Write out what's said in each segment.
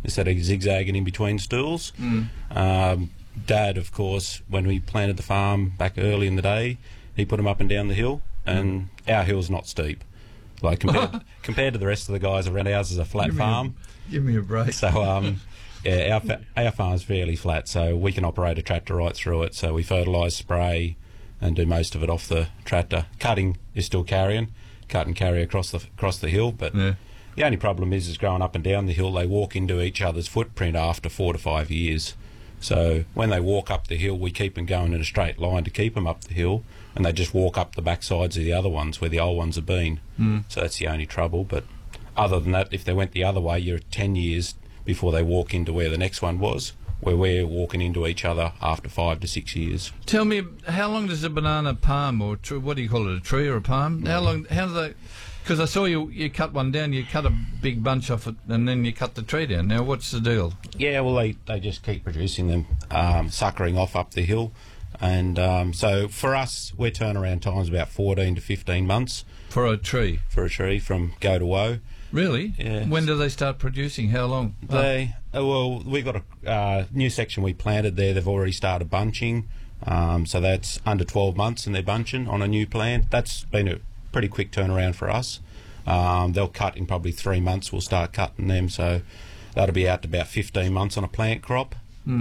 instead of zigzagging in between stools. Dad, of course, when we planted the farm back early in the day, he put them up and down the hill, and our hill's not steep. Like compared to the rest of the guys around, ours is a flat farm. Give me a break. So yeah, our farm's fairly flat, so we can operate a tractor right through it. So we fertilise, spray, and do most of it off the tractor. Cutting is still carrying, cut and carry across the hill. But the only problem is growing up and down the hill, they walk into each other's footprint after 4 to 5 years. So when they walk up the hill, we keep them going in a straight line to keep them up the hill, and they just walk up the back sides of the other ones where the old ones have been. So that's the only trouble. But other than that, if they went the other way, you're 10 years before they walk into where the next one was, where we're walking into each other after 5 to 6 years. Tell me, how long does a banana palm, or what do you call it, a tree or a palm? How do they... Because I saw you cut one down, you cut a big bunch off it, and then you cut the tree down. Now, what's the deal? Yeah, well, they just keep producing them, suckering off up the hill. And so for us, we're turnaround time's about 14 to 15 months. For a tree? For a tree from go to woe. Really? Yeah. When do they start producing? How long? Well, we've got a new section we planted there. They've already started bunching. So that's under 12 months and they're bunching on a new plant. That's been a pretty quick turnaround for us. They'll cut in probably 3 months. We'll start cutting them. So that'll be out to about 15 months on a plant crop.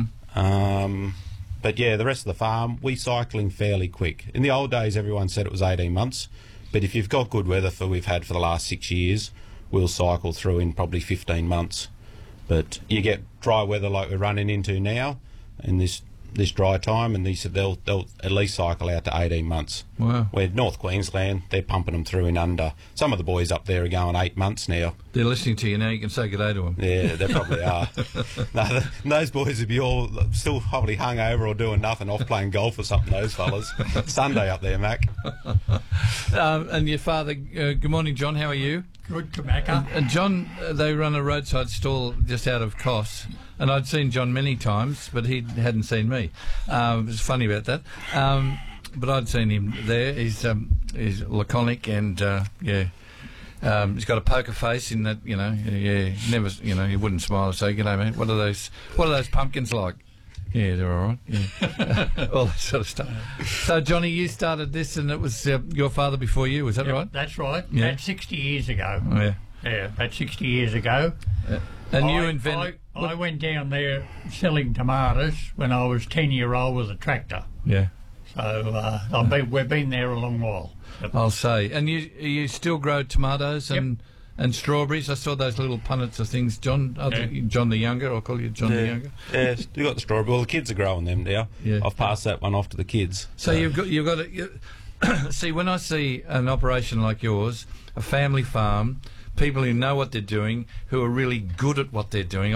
But yeah, the rest of the farm, we cycling fairly quick. In the old days, everyone said it was 18 months. But if you've got good weather we've had for the last 6 years, we'll cycle through in probably 15 months. But you get dry weather like we're running into now in this dry time, and they'll at least cycle out to 18 months. Wow. Where North Queensland, they're pumping them through in under. Some of the boys up there are going 8 months now. They're listening to you now, you can say good day to them. Yeah, they probably are. No, those boys would be all still probably hungover or doing nothing, off playing golf or something, those fellas. Sunday up there, Mac. And your father, good morning, John, how are you? Good, tobacco. And John, they run a roadside stall just out of Kos, and I'd seen John many times, but he hadn't seen me. It was funny about that. But I'd seen him there. He's laconic and he's got a poker face in that, never, he wouldn't smile and say, "G'day, mate. What are those pumpkins like?" Yeah, they're all right. Yeah. All that sort of stuff. So, Johnny, you started this, and it was your father before you. Was that right? That's right. Yeah. That's 60 years ago. Oh, yeah. Yeah, that's 60 years ago. Yeah. And you invented... I went down there selling tomatoes when I was 10-year-old with a tractor. Yeah. So we've been there a long while. I'll say. And you still grow tomatoes and strawberries? I saw those little punnets of things. John the Younger, I'll call you John the Younger. Yeah, you got the strawberry. Well, the kids are growing them now. Yeah. I've passed that one off to the kids. So you've got to see, when I see an operation like yours, a family farm, people who know what they're doing, who are really good at what they're doing,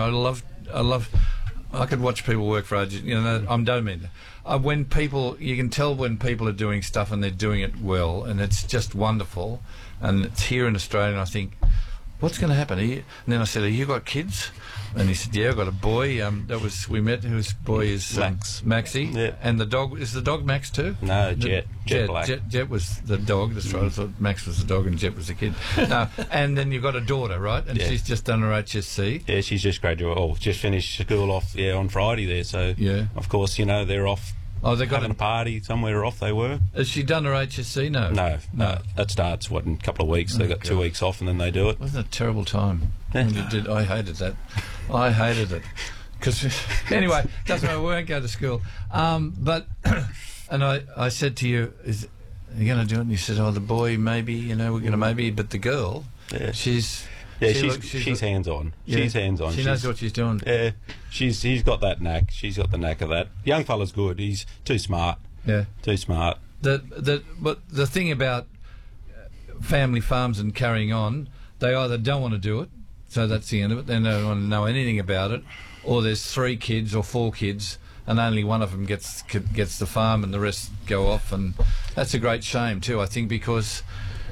I could watch people work for ages. I don't mean that. When people, you can tell when people are doing stuff and they're doing it well, and it's just wonderful. And it's here in Australia, and I think, what's going to happen? And then I said, "Have you got kids?" And he said, "Yeah, I've got a boy." We met. Whose boy is Max. Maxie. Yeah. And the dog, is the dog Max too? No, Jet Black. Jet was the dog. That's right. I thought Max was the dog and Jet was the kid. No. And then you've got a daughter, right? And she's just done her HSC. Yeah, she's just graduated. Oh, just finished school off. Yeah, on Friday there. So of course, they're off. Oh, they got having a party somewhere off. They were. Has she done her HSC? No. That starts in a couple of weeks. They got 2 weeks off and then they do it. Wasn't it a terrible time when you did? I hated that. I hated it. Because anyway, doesn't matter. We won't go to school. But and I said to you, are you going to do it? And you said, "Oh, the boy, maybe. We're going to maybe." But the girl, she's hands on. Yeah. She's hands on. She knows what she's doing. Yeah, she's got that knack. She's got the knack of that. Young fella's good. He's too smart. Yeah, too smart. But the thing about family farms and carrying on, they either don't want to do it, so that's the end of it. They don't want to know anything about it, or there's 3 kids or 4 kids, and only one of them gets the farm, and the rest go off, and that's a great shame too. I think because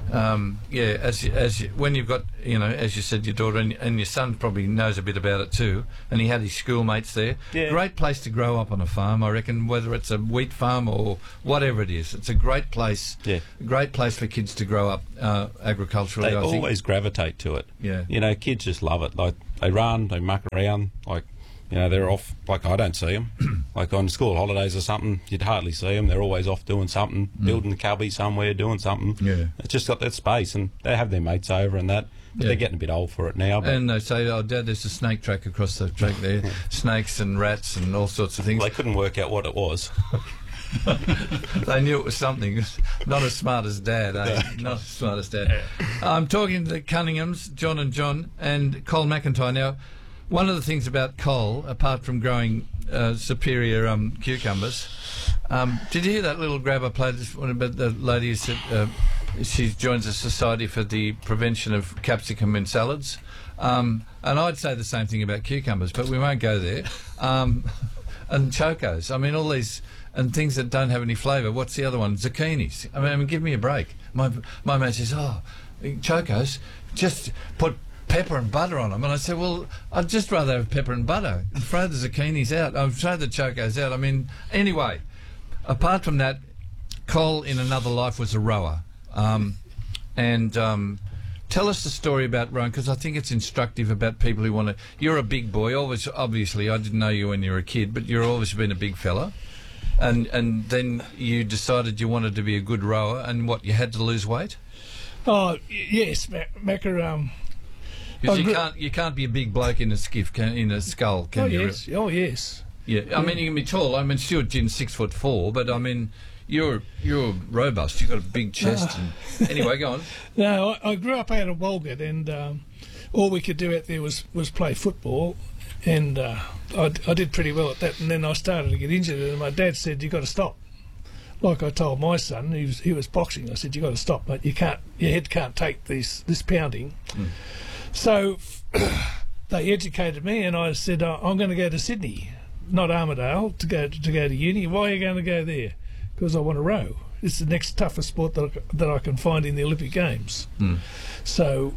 When you've got, as you said, your daughter and your son probably knows a bit about it too, and he had his schoolmates there. Yeah. Great place to grow up on a farm, I reckon, whether it's a wheat farm or whatever it is. It's a great place. Yeah. A great place for kids to grow up agriculturally. They I think. always gravitate to it. Yeah. Kids just love it. Like, they run, they muck around, like, they're off. Like, I don't see them. Like, on school holidays or something, you'd hardly see them. They're always off doing something, building a cubby somewhere, doing something. Yeah. It's just got that space, and they have their mates over and that. But they're getting a bit old for it now. But And they say, "Oh, Dad, there's a snake track across the track there. Snakes and rats and all sorts of things." they couldn't work out what it was. They knew it was something. Not as smart as Dad, eh? Not as smart as Dad. I'm talking to the Cunninghams, John and John, and Col McIntyre. Now, one of the things about Col, apart from growing superior cucumbers, did you hear that little grab I played this one about the lady who said she joins the Society for the Prevention of Capsicum in Salads? And I'd say the same thing about cucumbers, but we won't go there. And chocos. I mean, all these... And things that don't have any flavour. What's the other one? Zucchinis. I mean, give me a break. My mate says, chocos, just put pepper and butter on them. And I said, well, I'd just rather have pepper and butter. Throw the zucchinis out. Throw the chocos out. I mean, anyway, apart from that, Col in another life was a rower. Tell us the story about rowing, because I think it's instructive about people who want to... You're a big boy. Obviously, I didn't know you when you were a kid, but you've always been a big fella. And then you decided you wanted to be a good rower, and what, you had to lose weight? Oh, yes, Macca. Because you can't be a big bloke in a skiff, in a scull, can you? Yes. Oh, yes. Yeah, I mean, you can be tall. I mean, Stuart Ginn's 6'4", but I mean, you're robust. You've got a big chest. Anyway, go on. No, I grew up out of Walgett, and all we could do out there was play football. And I did pretty well at that, and then I started to get injured, and my dad said, "You got to stop." Like I told my son, he was boxing. I said, "You got to stop, mate. Your head can't take this pounding." So they educated me, and I said, "I'm going to go to Sydney, not Armidale, to go to uni." "Why are you going to go there?" "Because I want to row. It's the next toughest sport that I can find in the Olympic Games." So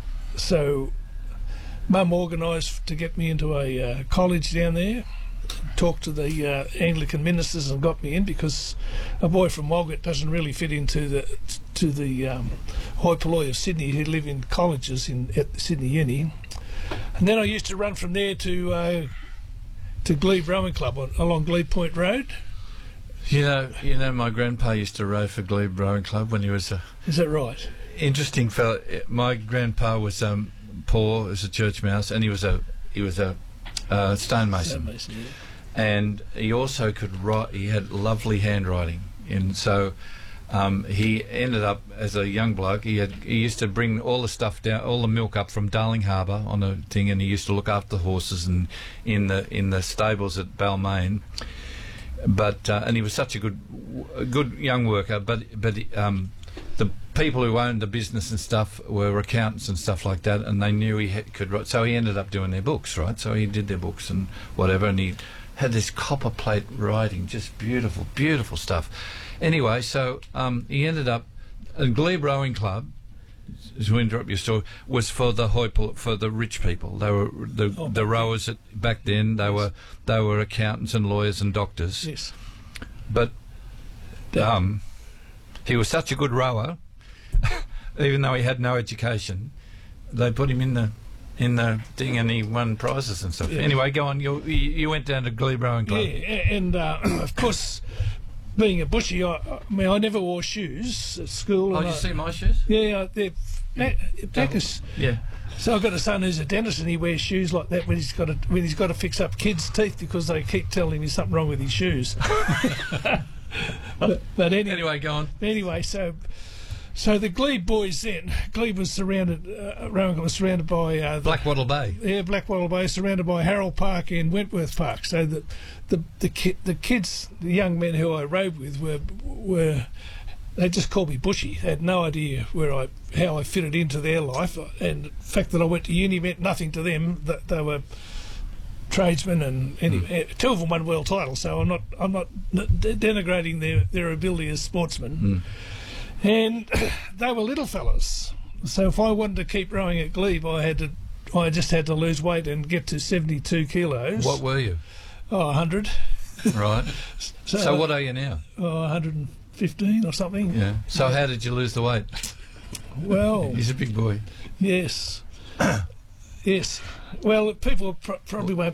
Mum organised to get me into a college down there, talked to the Anglican ministers and got me in, because a boy from Walgett doesn't really fit into the hoi polloi of Sydney, who live in colleges at Sydney Uni. And then I used to run from there to Glebe Rowing Club along Glebe Point Road. You know, my grandpa used to row for Glebe Rowing Club when he was a... Is that right? Interesting fellow. My grandpa was poor as a church mouse, and he was a stonemason. Yeah. And he also could write. He had lovely handwriting, and so he ended up as a young bloke. He used to bring all the stuff down, all the milk up from Darling Harbour on a thing, and he used to look after the horses and in the stables at Balmain. But and he was such a good young worker. But the people who owned the business and stuff were accountants and stuff like that, and they knew he could write. So he ended up doing their books, right? So he did their books and whatever, and he had this copper plate writing, just beautiful, beautiful stuff. Anyway, so he ended up at Glebe Rowing Club. To interrupt your story, was for the rich people. They were the rowers back then. They were accountants and lawyers and doctors. Yes. But he was such a good rower, even though he had no education. They put him in the thing, and he won prizes and stuff. Yeah. Anyway, go on. You went down to Glebe Rowing Club. Yeah, and of course, being a bushie, I never wore shoes at school. Oh, did you see my shoes? Yeah, they're Bacchus. Yeah. So I've got a son who's a dentist, and he wears shoes like that when he's got to fix up kids' teeth, because they keep telling him there's something wrong with his shoes. but Anyway, go on. Anyway, so the Glebe boys then. Glebe was surrounded. Rowing was surrounded by Blackwattle Bay. Yeah, Blackwattle Bay, surrounded by Harold Park and Wentworth Park. So the kids, the young men who I rowed with were they just called me Bushy. They had no idea how I fitted into their life, and the fact that I went to uni meant nothing to them. That they were tradesmen, and anyway, two of them won world titles. So I'm not denigrating their ability as sportsmen. and they were little fellas. So if I wanted to keep rowing at Glebe, I just had to lose weight and get to 72 kilos. What were you? 100. Right. So what are you now? 115 or something. Yeah. So how did you lose the weight? Well, He's a big boy. yes. Yes. Well, people probably won't